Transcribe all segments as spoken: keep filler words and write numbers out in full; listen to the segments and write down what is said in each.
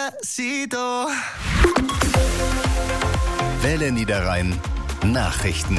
Despacito. Welle Niederrhein Nachrichten.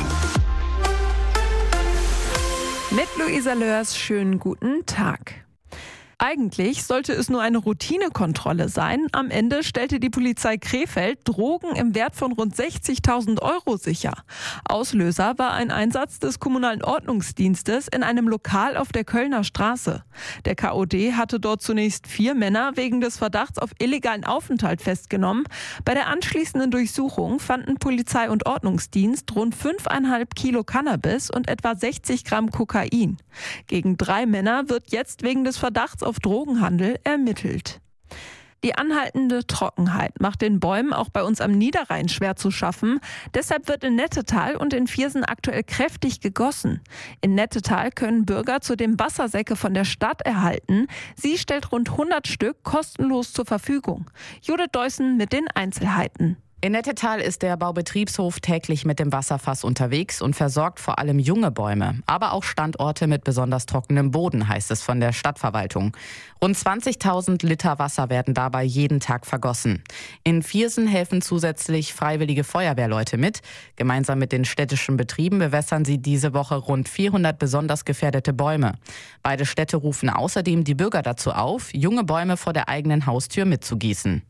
Mit Luisa Löhrs, schönen guten Tag. Eigentlich sollte es nur eine Routinekontrolle sein. Am Ende stellte die Polizei Krefeld Drogen im Wert von rund sechzigtausend Euro sicher. Auslöser war ein Einsatz des kommunalen Ordnungsdienstes in einem Lokal auf der Kölner Straße. Der K O D hatte dort zunächst vier Männer wegen des Verdachts auf illegalen Aufenthalt festgenommen. Bei der anschließenden Durchsuchung fanden Polizei und Ordnungsdienst rund fünfeinhalb Kilo Cannabis und etwa sechzig Gramm Kokain. Gegen drei Männer wird jetzt wegen des Verdachts auf Drogenhandel ermittelt. Die anhaltende Trockenheit macht den Bäumen auch bei uns am Niederrhein schwer zu schaffen. Deshalb wird in Nettetal und in Viersen aktuell kräftig gegossen. In Nettetal können Bürger zudem Wassersäcke von der Stadt erhalten. Sie stellt rund hundert Stück kostenlos zur Verfügung. Judith Deussen mit den Einzelheiten. In Nettetal ist der Baubetriebshof täglich mit dem Wasserfass unterwegs und versorgt vor allem junge Bäume, aber auch Standorte mit besonders trockenem Boden, heißt es von der Stadtverwaltung. Rund zwanzigtausend Liter Wasser werden dabei jeden Tag vergossen. In Viersen helfen zusätzlich freiwillige Feuerwehrleute mit. Gemeinsam mit den städtischen Betrieben bewässern sie diese Woche rund vierhundert besonders gefährdete Bäume. Beide Städte rufen außerdem die Bürger dazu auf, junge Bäume vor der eigenen Haustür mitzugießen.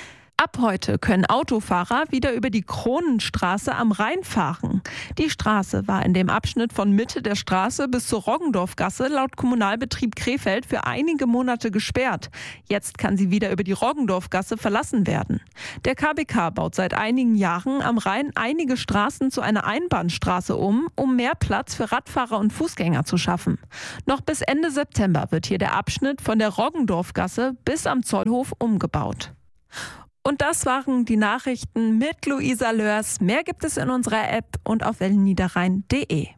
Ab heute können Autofahrer wieder über die Kronenstraße am Rhein fahren. Die Straße war in dem Abschnitt von Mitte der Straße bis zur Roggendorfgasse laut Kommunalbetrieb Krefeld für einige Monate gesperrt. Jetzt kann sie wieder über die Roggendorfgasse verlassen werden. Der K B K baut seit einigen Jahren am Rhein einige Straßen zu einer Einbahnstraße um, um mehr Platz für Radfahrer und Fußgänger zu schaffen. Noch bis Ende September wird hier der Abschnitt von der Roggendorfgasse bis am Zollhof umgebaut. Und das waren die Nachrichten mit Luisa Löhrs. Mehr gibt es in unserer App und auf wellenniederrhein punkt de.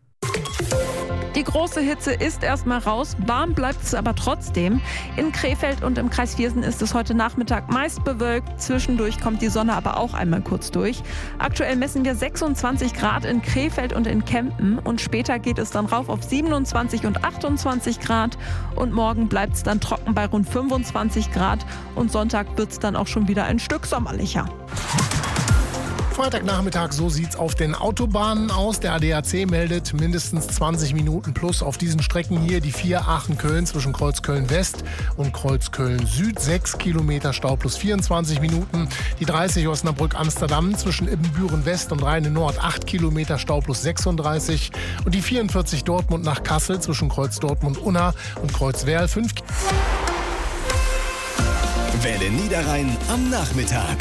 Die große Hitze ist erstmal raus, warm bleibt es aber trotzdem. In Krefeld und im Kreis Viersen ist es heute Nachmittag meist bewölkt. Zwischendurch kommt die Sonne aber auch einmal kurz durch. Aktuell messen wir sechsundzwanzig Grad in Krefeld und in Kempen und später geht es dann rauf auf siebenundzwanzig und achtundzwanzig Grad und morgen bleibt es dann trocken bei rund fünfundzwanzig Grad und Sonntag wird es dann auch schon wieder ein Stück sommerlicher. Freitagnachmittag, so sieht's auf den Autobahnen aus. Der A D A C meldet mindestens zwanzig Minuten plus auf diesen Strecken hier. Die vier Aachen-Köln zwischen Kreuzköln-West und Kreuzköln-Süd. sechs Kilometer Stau plus vierundzwanzig Minuten. Die dreißig Osnabrück-Amsterdam zwischen Ibbenbüren-West und Rheine-Nord. acht Kilometer Stau plus sechsunddreißig. Und die vierundvierzig Dortmund nach Kassel zwischen Kreuz Dortmund-Unna und Kreuz-Werl. fünf Welle Niederrhein am Nachmittag.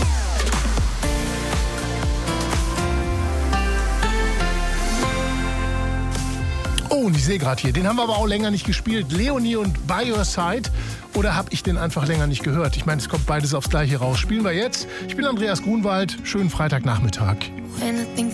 Oh, und ich sehe gerade hier, den haben wir aber auch länger nicht gespielt. Leonie und By Your Side. Oder habe ich den einfach länger nicht gehört? Ich meine, es kommt beides aufs Gleiche raus. Spielen wir jetzt. Ich bin Andreas Grunwald. Schönen Freitagnachmittag. When I think